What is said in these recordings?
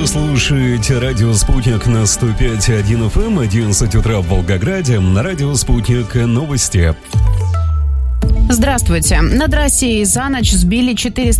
слушаете радио «Спутник» на 105.1 FM, 11 утра в Волгограде. На радио «Спутник» новости. Здравствуйте. Над Россией за ночь сбили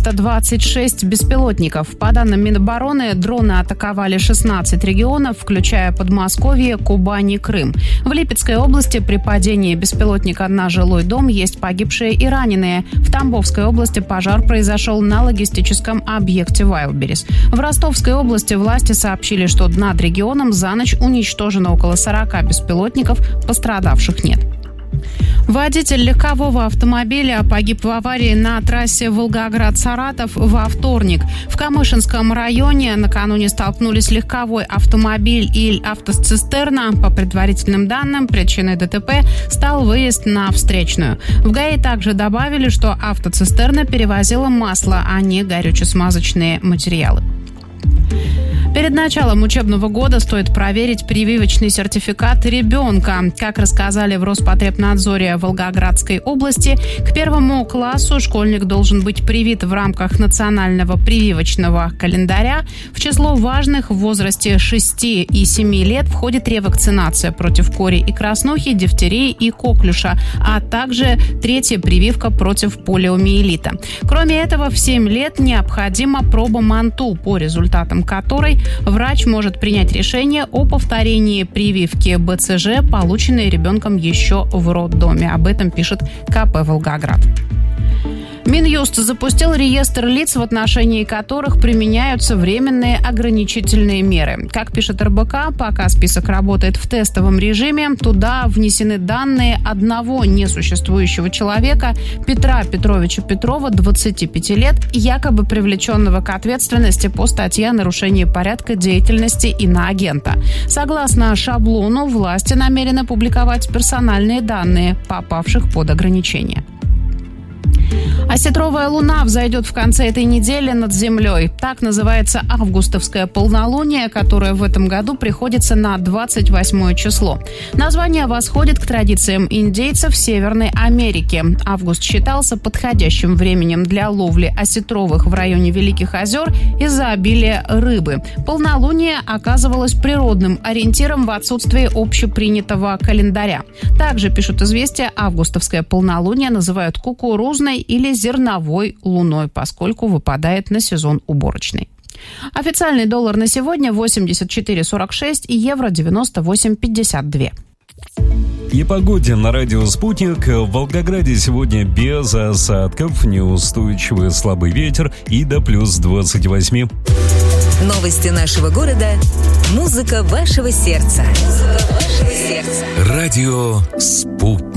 426 беспилотников. По данным Минобороны, дроны атаковали 16 регионов, включая Подмосковье, Кубань и Крым. В Липецкой области при падении беспилотника на жилой дом есть погибшие и раненые. В Тамбовской области пожар произошел на логистическом объекте Wildberries. В Ростовской области власти сообщили, что над регионом за ночь уничтожено около 40 беспилотников, пострадавших нет. Водитель легкового автомобиля погиб в аварии на трассе Волгоград-Саратов во вторник. В Камышинском районе накануне столкнулись легковой автомобиль и автоцистерна. По предварительным данным, причиной ДТП стал выезд на встречную. В ГАИ также добавили, что автоцистерна перевозила масло, а не горюче-смазочные материалы. Перед началом учебного года стоит проверить прививочный сертификат ребенка. Как рассказали в Роспотребнадзоре Волгоградской области, к 1 классу школьник должен быть привит в рамках национального прививочного календаря. В число важных в возрасте 6 и 7 лет входит ревакцинация против кори и краснухи, дифтерии и коклюша, а также третья прививка против полиомиелита. Кроме этого, в 7 лет необходима проба МАНТУ, по результатам которой врач может принять решение о повторении прививки БЦЖ, полученной ребенком еще в роддоме. Об этом пишет КП «Волгоград». Минюст запустил реестр лиц, в отношении которых применяются временные ограничительные меры. Как пишет РБК, пока список работает в тестовом режиме, туда внесены данные одного несуществующего человека, Петра Петровича Петрова, 25 лет, якобы привлеченного к ответственности по статье о нарушении порядка деятельности иноагента. Согласно шаблону, власти намерены публиковать персональные данные, попавших под ограничения. Осетровая луна взойдет в конце этой недели над землей. Так называется августовское полнолуние, которое в этом году приходится на 28 число. Название восходит к традициям индейцев Северной Америки. Август считался подходящим временем для ловли осетровых в районе Великих озер из-за обилия рыбы. Полнолуние оказывалось природным ориентиром в отсутствии общепринятого календаря. Также, пишут «Известия», августовское полнолуние называют кукурузной или зерновой луной, поскольку выпадает на сезон уборочный. Официальный доллар на сегодня 84,46 и евро 98,52. И погоде на радио «Спутник». В Волгограде сегодня без осадков, неустойчивый слабый ветер и до плюс 28. Новости нашего города. Музыка вашего сердца. Радио «Спутник».